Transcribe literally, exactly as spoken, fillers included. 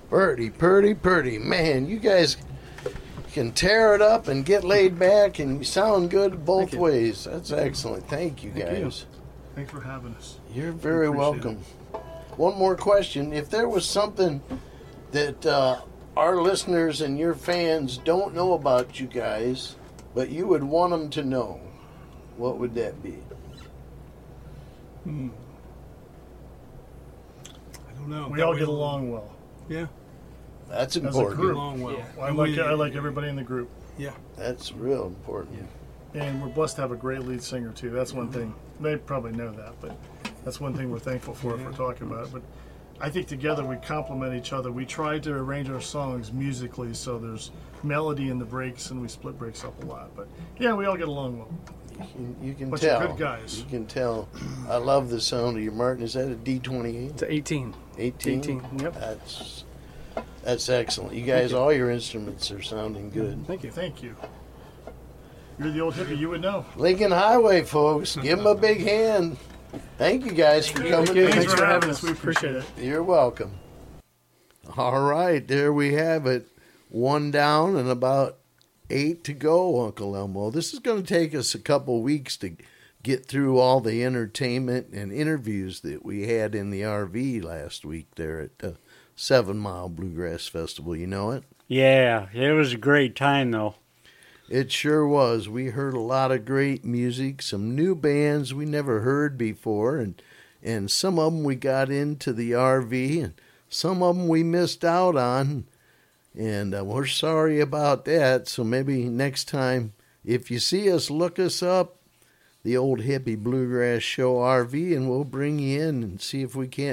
Purdy, purdy, purdy. Man, you guys can tear it up and get laid back, and you sound good both ways. That's excellent. Thank you, Thank guys. You. Thanks for having us. You're very welcome. It. One more question. If there was something that uh, our listeners and your fans don't know about you guys, but you would want them to know, what would that be? Hmm. I don't know. We all get along well. Yeah. That's As important. a group. Along well. Yeah. I like I like everybody in the group. Yeah. That's real important. Yeah. And we're blessed to have a great lead singer too. That's one thing. They probably know that, but that's one thing we're thankful for if we're talking about it. But I think together we complement each other. We try to arrange our songs musically so there's melody in the breaks, and we split breaks up a lot. But yeah, we all get along well. You can, you can Bunch tell. of good guys. You can tell. I love the sound of your Martin. Is that a D twenty-eight? It's eighteen. eighteen? eighteen, yep. That's that's excellent. You guys, you. all your instruments are sounding good. Thank you. Thank you. You're the old hippie. You would know. Lincoln Highway, folks. Give them a big hand. Thank you guys for coming. Thank you. in. Thanks for having us. We appreciate it. You're welcome. All right, there we have it. One down and about eight to go, Uncle Elmo. This is going to take us a couple weeks to get through all the entertainment and interviews that we had in the R V last week there at the Seven Mile Bluegrass Festival. You know it? Yeah, it was a great time, though. It sure was. We heard a lot of great music, some new bands we never heard before, and and some of them we got into the R V, and some of them we missed out on, and uh, we're sorry about that. So maybe next time, if you see us, look us up, the Old Hippie Bluegrass Show R V, and we'll bring you in and see if we can't